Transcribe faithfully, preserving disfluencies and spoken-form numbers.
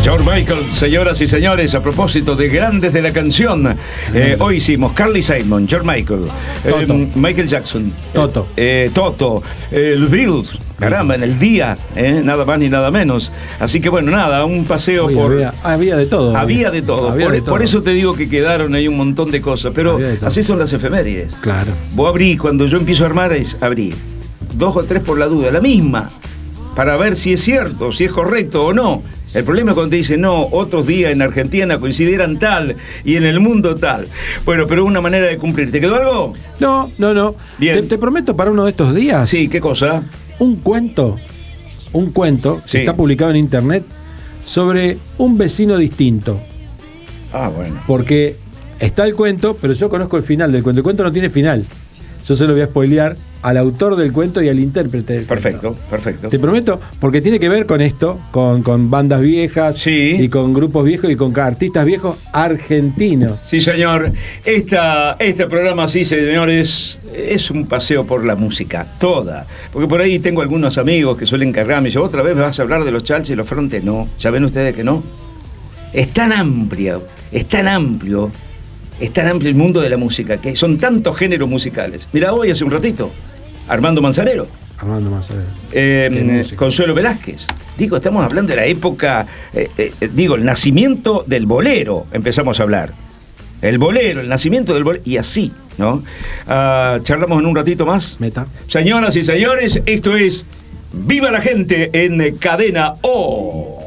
George Michael, señoras y señores, a propósito de grandes de la canción, eh, hoy hicimos Carly Simon, George Michael, eh, Michael Jackson, Toto, eh, Toto, eh, los Beatles, caramba, en el día, eh, nada más ni nada menos. Así que bueno, nada, un paseo Oye, por... Había, había de todo. Había de todo, había por, de todo. por eso te digo que quedaron ahí un montón de cosas, pero así son las efemérides. Claro. Vos abrí, cuando yo empiezo a armar, es abrí dos o tres por la duda, la misma, para ver si es cierto, si es correcto o no. El problema es cuando te dicen, no, otros días en Argentina coincidieran tal y en el mundo tal. Bueno, pero una manera de cumplir. ¿Te quedó algo? No, no, no. Bien. Te, te prometo para uno de estos días. Sí, ¿qué cosa? Un cuento, un cuento Sí. que está publicado en internet sobre un vecino distinto. Ah, bueno. Porque está el cuento, pero yo conozco el final del cuento. El cuento no tiene final. Yo se lo voy a spoilear al autor del cuento y al intérprete del Perfecto, cuento. perfecto. Te prometo, porque tiene que ver con esto, con, con bandas viejas, Sí. y con grupos viejos y con artistas viejos argentinos. Sí, señor. Esta, este programa, sí, señores, es un paseo por la música, toda. Porque por ahí tengo algunos amigos que suelen cargarme y dicen, ¿otra vez me vas a hablar de los Chalches y los Frontes? No, ya ven ustedes que no. Es tan amplio, es tan amplio, es tan amplio el mundo de la música, que son tantos géneros musicales. Mira, hoy hace un ratito, Armando Manzanero. Armando Manzanero. Eh, Consuelo Velázquez. Digo, estamos hablando de la época, eh, eh, digo, el nacimiento del bolero, empezamos a hablar. El bolero, el nacimiento del bolero, y así, ¿no? Uh, charlamos en un ratito más. Meta. Señoras y señores, esto es Viva la Gente en Cadena O.